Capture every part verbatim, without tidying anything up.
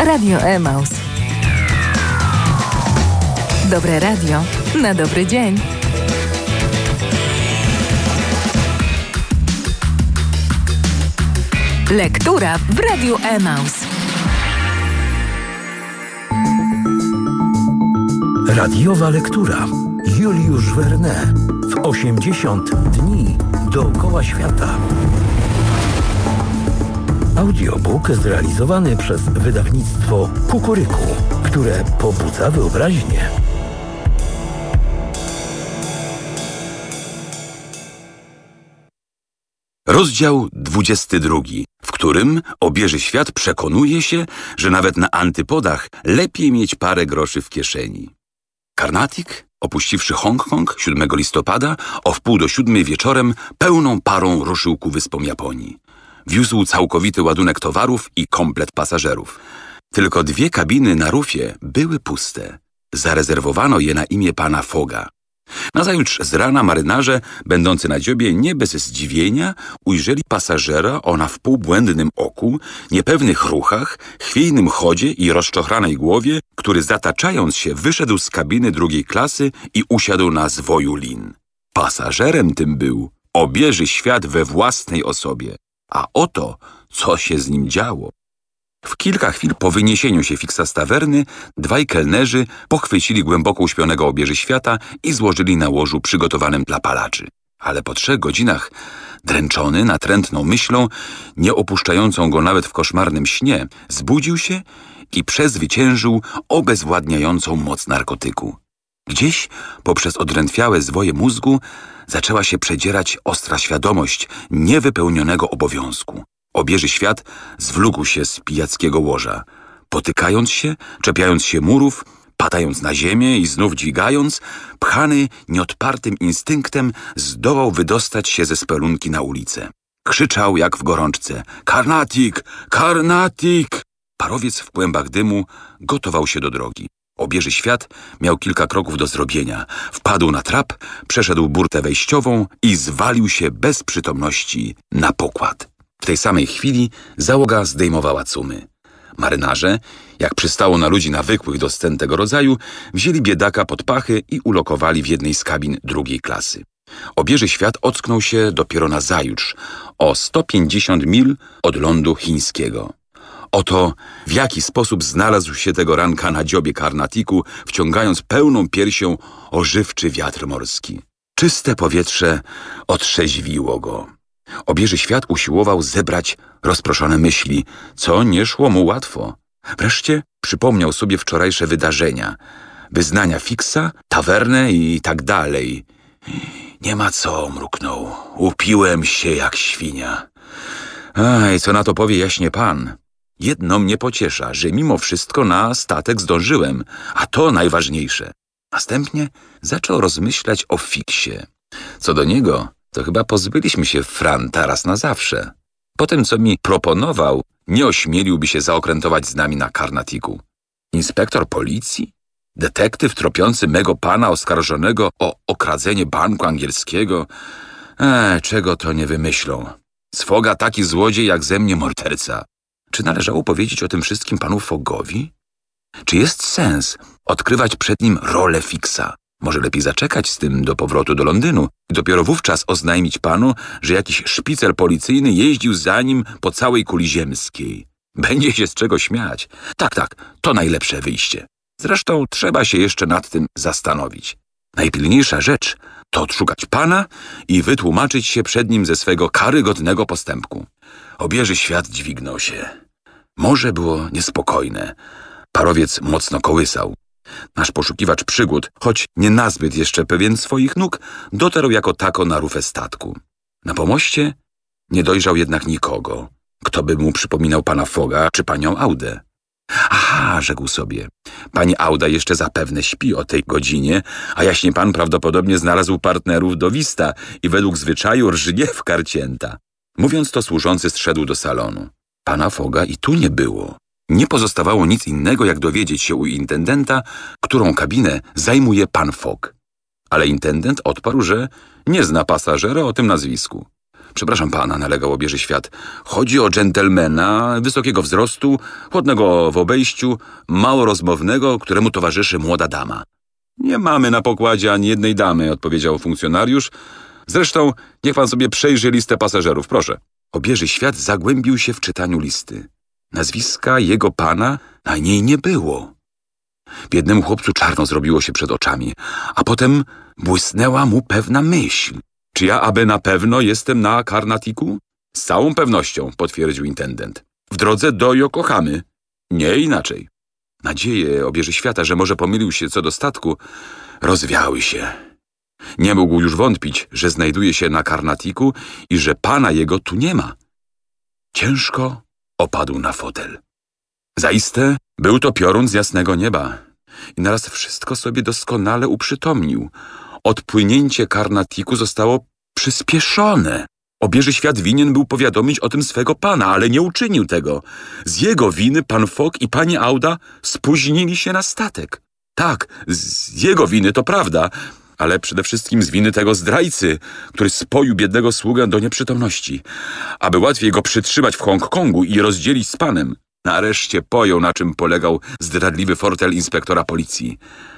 Radio Emaus. Dobre radio na dobry dzień. Lektura w Radiu Emaus. Radiowa lektura. Juliusz Verne. W osiemdziesiąt dni dookoła świata. Audiobook zrealizowany przez wydawnictwo Kukuryku, które pobudza wyobraźnię. Rozdział dwudziesty drugi, w którym obieży świat przekonuje się, że nawet na antypodach lepiej mieć parę groszy w kieszeni. Karnatik, opuściwszy Hongkong siódmego listopada, o wpół do siódmej wieczorem pełną parą ruszył ku wyspom Japonii. Wiózł całkowity ładunek towarów i komplet pasażerów. Tylko dwie kabiny na rufie były puste. Zarezerwowano je na imię pana Fogga. Nazajutrz z rana marynarze, będący na dziobie, nie bez zdziwienia ujrzeli pasażera o na wpół błędnym oku, niepewnych ruchach, chwiejnym chodzie i rozczochranej głowie, który zataczając się wyszedł z kabiny drugiej klasy i usiadł na zwoju lin. Pasażerem tym był obieży świat we własnej osobie. A oto, co się z nim działo. W kilka chwil po wyniesieniu się Fixa z tawerny, dwaj kelnerzy pochwycili głęboko uśpionego obieży świata i złożyli na łożu przygotowanym dla palaczy. Ale po trzech godzinach, dręczony natrętną myślą, nie opuszczającą go nawet w koszmarnym śnie, zbudził się i przezwyciężył obezwładniającą moc narkotyku. Gdzieś, poprzez odrętwiałe zwoje mózgu, zaczęła się przedzierać ostra świadomość niewypełnionego obowiązku. Obieży świat zwlókł się z pijackiego łoża. Potykając się, czepiając się murów, padając na ziemię i znów dźwigając, pchany nieodpartym instynktem zdołał wydostać się ze spelunki na ulicę. Krzyczał jak w gorączce: Karnatik! Karnatik! Parowiec w kłębach dymu gotował się do drogi. Obieży świat miał kilka kroków do zrobienia. Wpadł na trap, przeszedł burtę wejściową i zwalił się bez przytomności na pokład. W tej samej chwili załoga zdejmowała cumy. Marynarze, jak przystało na ludzi nawykłych do scen tego rodzaju, wzięli biedaka pod pachy i ulokowali w jednej z kabin drugiej klasy. Obieży świat ocknął się dopiero nazajutrz, o sto pięćdziesiąt mil od lądu chińskiego. Oto w jaki sposób znalazł się tego ranka na dziobie Karnatiku, wciągając pełną piersią ożywczy wiatr morski. Czyste powietrze otrzeźwiło go. Obieży świat usiłował zebrać rozproszone myśli, co nie szło mu łatwo. Wreszcie przypomniał sobie wczorajsze wydarzenia, wyznania Fixa, tawernę i tak dalej. Nie ma co, mruknął. Upiłem się jak świnia. Aj, co na to powie jaśnie pan? Jedno mnie pociesza, że mimo wszystko na statek zdążyłem, a to najważniejsze. Następnie zaczął rozmyślać o Fixie. Co do niego, to chyba pozbyliśmy się Franta raz na zawsze. Po tym, co mi proponował, nie ośmieliłby się zaokrętować z nami na Karnatiku. Inspektor policji? Detektyw tropiący mego pana oskarżonego o okradzenie banku angielskiego? Eee, czego to nie wymyślą. Z Fogga taki złodziej jak ze mnie morderca. Czy należało powiedzieć o tym wszystkim panu Foggowi? Czy jest sens odkrywać przed nim rolę Fixa? Może lepiej zaczekać z tym do powrotu do Londynu i dopiero wówczas oznajmić panu, że jakiś szpicel policyjny jeździł za nim po całej kuli ziemskiej. Będzie się z czego śmiać. Tak, tak, to najlepsze wyjście. Zresztą trzeba się jeszcze nad tym zastanowić. Najpilniejsza rzecz to odszukać pana i wytłumaczyć się przed nim ze swego karygodnego postępku. Obieży świat dźwignął się. Morze było niespokojne. Parowiec mocno kołysał. Nasz poszukiwacz przygód, choć nie nazbyt jeszcze pewien swoich nóg, dotarł jako tako na rufę statku. Na pomoście nie dojrzał jednak nikogo, kto by mu przypominał pana Fogga czy panią Audę. Aha, rzekł sobie, pani Auda jeszcze zapewne śpi o tej godzinie, a jaśnie pan prawdopodobnie znalazł partnerów do wista i według zwyczaju rżnie w karcięta. Mówiąc to, służący zszedł do salonu. Pana Fogga i tu nie było. Nie pozostawało nic innego, jak dowiedzieć się u intendenta, którą kabinę zajmuje pan Fogg. Ale intendent odparł, że nie zna pasażera o tym nazwisku. Przepraszam pana, nalegał obieży świat. Chodzi o dżentelmena, wysokiego wzrostu, chłodnego w obejściu, mało rozmownego, któremu towarzyszy młoda dama. Nie mamy na pokładzie ani jednej damy, odpowiedział funkcjonariusz. Zresztą niech pan sobie przejrzy listę pasażerów, proszę. Obieży świat zagłębił się w czytaniu listy. Nazwiska jego pana na niej nie było. Biednemu chłopcu czarno zrobiło się przed oczami, a potem błysnęła mu pewna myśl. Czy ja aby na pewno jestem na Karnatiku? Z całą pewnością, potwierdził intendent. W drodze do Yokohamy. Nie inaczej. Nadzieje obieży świata, że może pomylił się co do statku, rozwiały się. Nie mógł już wątpić, że znajduje się na Karnatiku i że pana jego tu nie ma. Ciężko opadł na fotel. Zaiste był to piorun z jasnego nieba i naraz wszystko sobie doskonale uprzytomnił. Odpłynięcie Karnatiku zostało przyspieszone. Obieży świat winien był powiadomić o tym swego pana, ale nie uczynił tego. Z jego winy pan Fogg i pani Auda spóźnili się na statek. Tak, z jego winy to prawda, ale przede wszystkim z winy tego zdrajcy, który spoił biednego sługę do nieprzytomności. Aby łatwiej go przytrzymać w Hongkongu i rozdzielić z panem, nareszcie pojął, na czym polegał zdradliwy fortel inspektora policji.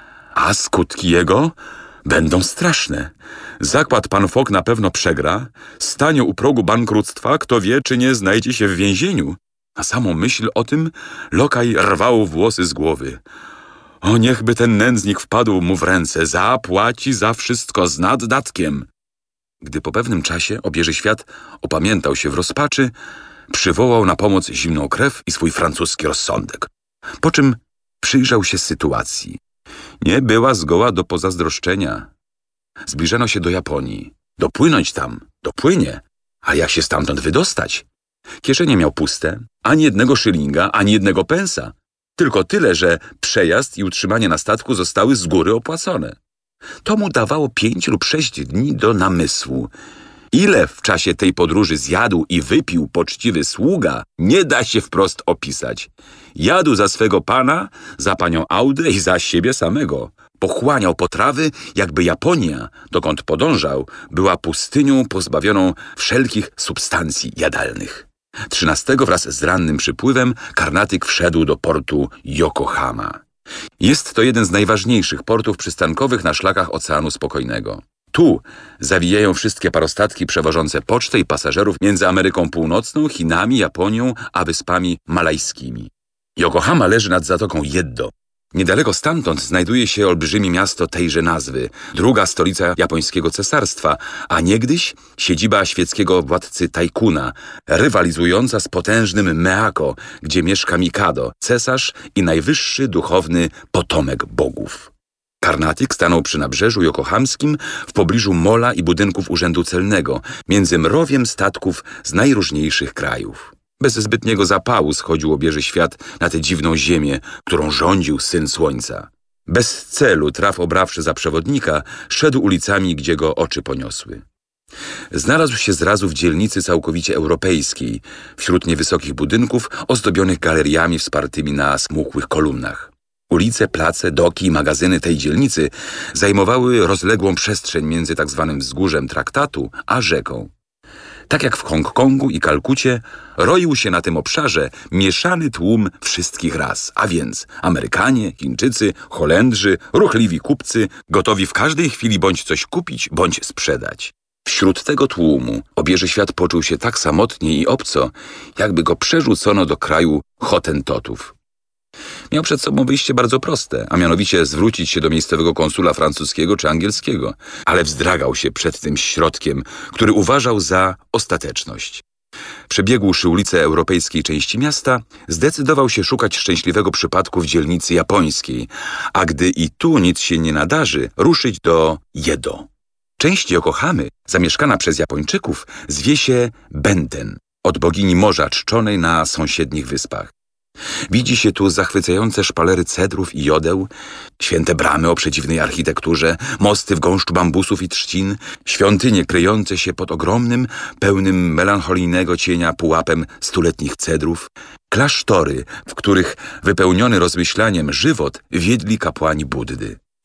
A skutki jego będą straszne. Zakład pan Fogg na pewno przegra, stanie u progu bankructwa, kto wie, czy nie znajdzie się w więzieniu. Na samą myśl o tym lokaj rwał włosy z głowy. O, niechby ten nędznik wpadł mu w ręce, zapłaci za wszystko z naddatkiem. Gdy po pewnym czasie obieży świat opamiętał się w rozpaczy, przywołał na pomoc zimną krew i swój francuski rozsądek. Po czym przyjrzał się sytuacji. Nie była zgoła do pozazdroszczenia. Zbliżano się do Japonii. Dopłynąć tam, dopłynie. A jak się stamtąd wydostać? Kieszenie miał puste, ani jednego szylinga, ani jednego pensa. Tylko tyle, że przejazd i utrzymanie na statku zostały z góry opłacone. To mu dawało pięć lub sześć dni do namysłu. Ile w czasie tej podróży zjadł i wypił poczciwy sługa, nie da się wprost opisać. Jadł za swego pana, za panią Audę i za siebie samego. Pochłaniał potrawy, jakby Japonia, dokąd podążał, była pustynią pozbawioną wszelkich substancji jadalnych. Trzynastego wraz z rannym przypływem Karnatyk wszedł do portu Yokohama. Jest to jeden z najważniejszych portów przystankowych na szlakach Oceanu Spokojnego. Tu zawijają wszystkie parostatki przewożące pocztę i pasażerów między Ameryką Północną, Chinami, Japonią, a Wyspami Malajskimi. Yokohama leży nad Zatoką Jeddo. Niedaleko stamtąd znajduje się olbrzymie miasto tejże nazwy, druga stolica japońskiego cesarstwa, a niegdyś siedziba świeckiego władcy Tajkuna, rywalizująca z potężnym Meako, gdzie mieszka Mikado, cesarz i najwyższy duchowny potomek bogów. Karnatyk stanął przy nabrzeżu yokohamskim w pobliżu mola i budynków urzędu celnego, między mrowiem statków z najróżniejszych krajów. Bez zbytniego zapału schodził obieży świat na tę dziwną ziemię, którą rządził Syn Słońca. Bez celu, traf obrawszy za przewodnika, szedł ulicami, gdzie go oczy poniosły. Znalazł się zrazu w dzielnicy całkowicie europejskiej, wśród niewysokich budynków ozdobionych galeriami wspartymi na smukłych kolumnach. Ulice, place, doki i magazyny tej dzielnicy zajmowały rozległą przestrzeń między tak zwanym wzgórzem traktatu a rzeką. Tak jak w Hongkongu i Kalkucie, roił się na tym obszarze mieszany tłum wszystkich ras, a więc Amerykanie, Chińczycy, Holendrzy, ruchliwi kupcy, gotowi w każdej chwili bądź coś kupić, bądź sprzedać. Wśród tego tłumu obieży świat poczuł się tak samotnie i obco, jakby go przerzucono do kraju Hotentotów. Miał przed sobą wyjście bardzo proste, a mianowicie zwrócić się do miejscowego konsula francuskiego czy angielskiego, ale wzdragał się przed tym środkiem, który uważał za ostateczność. Przebiegłszy ulicę europejskiej części miasta, zdecydował się szukać szczęśliwego przypadku w dzielnicy japońskiej, a gdy i tu nic się nie nadarzy, ruszyć do Jedo. Część Yokohamy, zamieszkana przez Japończyków, zwie się Benten, od bogini morza czczonej na sąsiednich wyspach. Widzi się tu zachwycające szpalery cedrów i jodeł, święte bramy o przedziwnej architekturze, mosty w gąszczu bambusów i trzcin, świątynie kryjące się pod ogromnym, pełnym melancholijnego cienia pułapem stuletnich cedrów, klasztory, w których wypełniony rozmyślaniem żywot wiedli kapłani Buddy.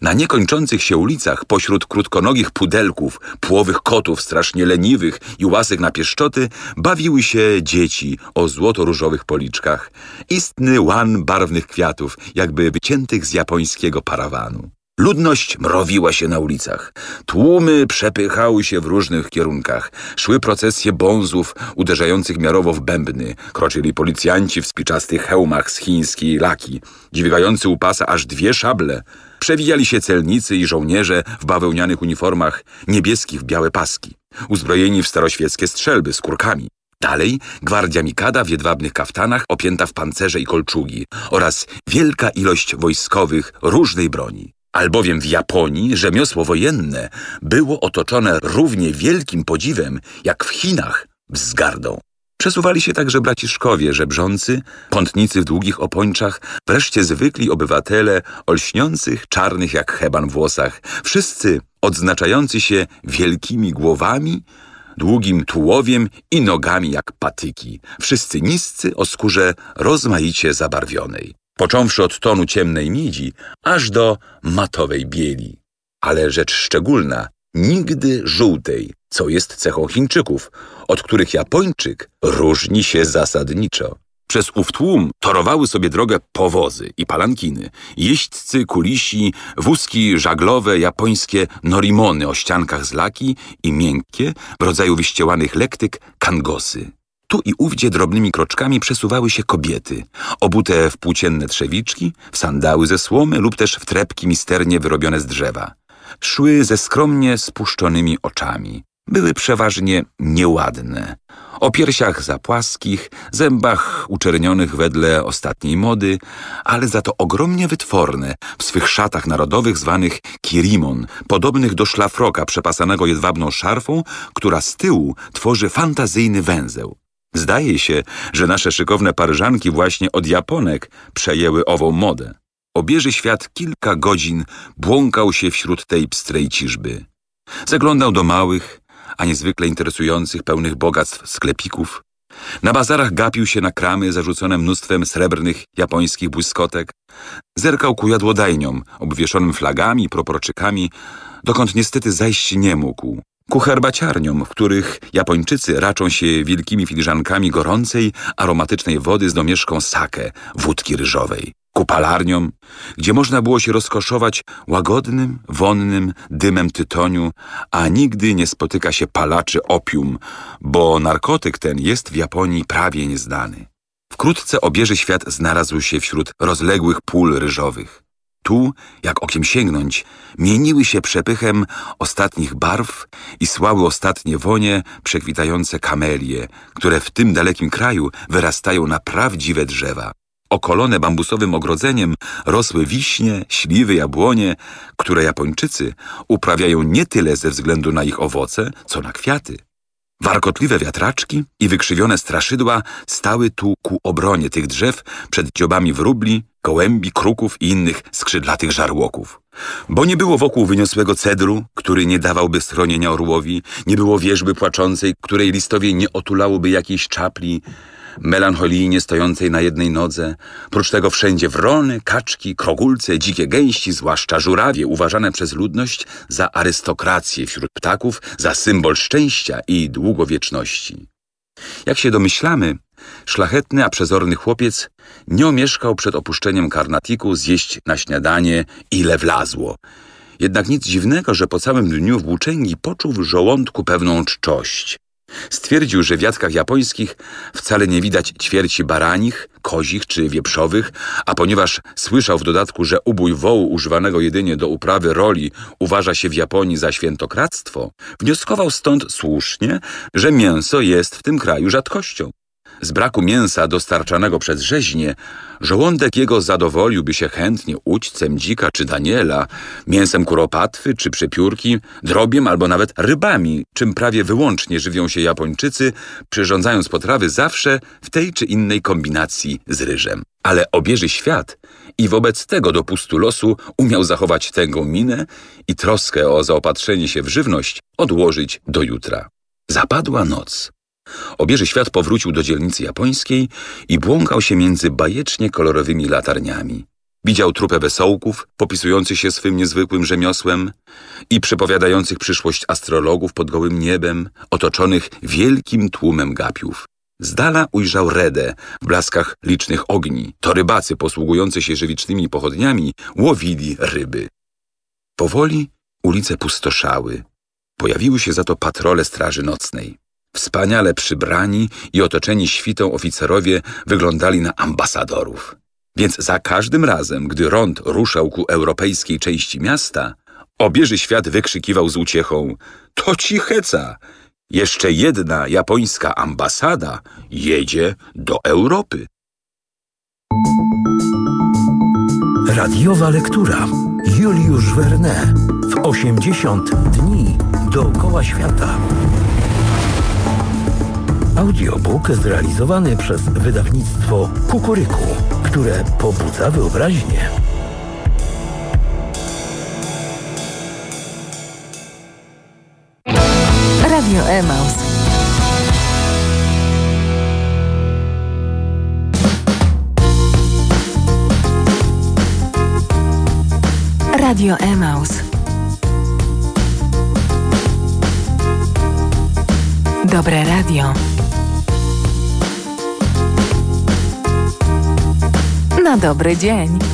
Na niekończących się ulicach, pośród krótkonogich pudelków, płowych kotów strasznie leniwych i łasek na pieszczoty, bawiły się dzieci o złoto-różowych policzkach. Istny łan barwnych kwiatów, jakby wyciętych z japońskiego parawanu. Ludność mrowiła się na ulicach. Tłumy przepychały się w różnych kierunkach. Szły procesje bonzów uderzających miarowo w bębny. Kroczyli policjanci w spiczastych hełmach z chińskiej laki, dźwigający u pasa aż dwie szable. Przewijali się celnicy i żołnierze w bawełnianych uniformach, niebieskich w białe paski, uzbrojeni w staroświeckie strzelby z kurkami. Dalej gwardia Mikada w jedwabnych kaftanach, opięta w pancerze i kolczugi oraz wielka ilość wojskowych różnej broni. Albowiem w Japonii rzemiosło wojenne było otoczone równie wielkim podziwem, jak w Chinach wzgardą. Przesuwali się także braciszkowie żebrzący, pątnicy w długich opończach, wreszcie zwykli obywatele o lśniących, czarnych jak heban włosach, wszyscy odznaczający się wielkimi głowami, długim tułowiem i nogami jak patyki, wszyscy niscy o skórze rozmaicie zabarwionej, począwszy od tonu ciemnej miedzi, aż do matowej bieli. Ale rzecz szczególna, nigdy żółtej, co jest cechą Chińczyków, od których Japończyk różni się zasadniczo. Przez ów tłum torowały sobie drogę powozy i palankiny, jeźdźcy, kulisi, wózki żaglowe, japońskie norimony o ściankach z laki i miękkie, w rodzaju wyściełanych lektyk, kangosy. Tu i ówdzie drobnymi kroczkami przesuwały się kobiety, obute w płócienne trzewiczki, w sandały ze słomy lub też w trepki misternie wyrobione z drzewa. Szły ze skromnie spuszczonymi oczami. Były przeważnie nieładne. O piersiach zapłaskich, zębach uczernionych wedle ostatniej mody, ale za to ogromnie wytworne w swych szatach narodowych zwanych kirimon, podobnych do szlafroka przepasanego jedwabną szarfą, która z tyłu tworzy fantazyjny węzeł. Zdaje się, że nasze szykowne Paryżanki właśnie od Japonek przejęły ową modę. Obieży świat kilka godzin błąkał się wśród tej pstrej ciżby. Zaglądał do małych, a niezwykle interesujących, pełnych bogactw sklepików. Na bazarach gapił się na kramy zarzucone mnóstwem srebrnych japońskich błyskotek. Zerkał ku jadłodajniom, obwieszonym flagami i proporczykami, dokąd niestety zajść nie mógł. Ku herbaciarniom, w których Japończycy raczą się wielkimi filiżankami gorącej, aromatycznej wody z domieszką sake, wódki ryżowej. Ku palarniom, gdzie można było się rozkoszować łagodnym, wonnym dymem tytoniu, a nigdy nie spotyka się palaczy opium, bo narkotyk ten jest w Japonii prawie nieznany. Wkrótce obieży świat znalazł się wśród rozległych pól ryżowych. Tu, jak okiem sięgnąć, mieniły się przepychem ostatnich barw i słały ostatnie wonie przekwitające kamelie, które w tym dalekim kraju wyrastają na prawdziwe drzewa. Okolone bambusowym ogrodzeniem rosły wiśnie, śliwy, jabłonie, które Japończycy uprawiają nie tyle ze względu na ich owoce, co na kwiaty. Warkotliwe wiatraczki i wykrzywione straszydła stały tu ku obronie tych drzew przed dziobami wróbli, gołębi, kruków i innych skrzydlatych żarłoków. Bo nie było wokół wyniosłego cedru, który nie dawałby schronienia orłowi, nie było wierzby płaczącej, której listowie nie otulałoby jakiejś czapli, melancholijnie stojącej na jednej nodze. Prócz tego wszędzie wrony, kaczki, krogulce, dzikie gęści, zwłaszcza żurawie, uważane przez ludność za arystokrację wśród ptaków, za symbol szczęścia i długowieczności. Jak się domyślamy, szlachetny, a przezorny chłopiec nie omieszkał przed opuszczeniem Karnatiku zjeść na śniadanie, ile wlazło. Jednak nic dziwnego, że po całym dniu włóczęgi poczuł w żołądku pewną czczość. Stwierdził, że w jadkach japońskich wcale nie widać ćwierci baranich, kozich czy wieprzowych, a ponieważ słyszał w dodatku, że ubój wołu używanego jedynie do uprawy roli uważa się w Japonii za świętokradztwo, wnioskował stąd słusznie, że mięso jest w tym kraju rzadkością. Z braku mięsa dostarczanego przez rzeźnię, żołądek jego zadowoliłby się chętnie ućcem dzika czy daniela, mięsem kuropatwy czy przepiórki, drobiem albo nawet rybami, czym prawie wyłącznie żywią się Japończycy, przyrządzając potrawy zawsze w tej czy innej kombinacji z ryżem. Ale obieży świat i wobec tego dopustu losu umiał zachować tęgą minę i troskę o zaopatrzenie się w żywność odłożyć do jutra. Zapadła noc. Obieży świat powrócił do dzielnicy japońskiej i błąkał się między bajecznie kolorowymi latarniami. Widział trupę wesołków, popisujących się swym niezwykłym rzemiosłem i przepowiadających przyszłość astrologów pod gołym niebem, otoczonych wielkim tłumem gapiów. Z dala ujrzał Redę w blaskach licznych ogni. To rybacy posługujący się żywicznymi pochodniami łowili ryby. Powoli ulice pustoszały. Pojawiły się za to patrole straży nocnej. Wspaniale przybrani i otoczeni świtą oficerowie wyglądali na ambasadorów. Więc za każdym razem, gdy rond ruszał ku europejskiej części miasta, obieży świat wykrzykiwał z uciechą: to ci heca! Jeszcze jedna japońska ambasada jedzie do Europy. Radiowa lektura. Juliusz Verne. W osiemdziesiąt dni dookoła świata. Audiobook zrealizowany przez wydawnictwo Kukuryku, które pobudza wyobraźnię. Radio Emaus. Radio Emaus. Dobre radio. Na dobry dzień.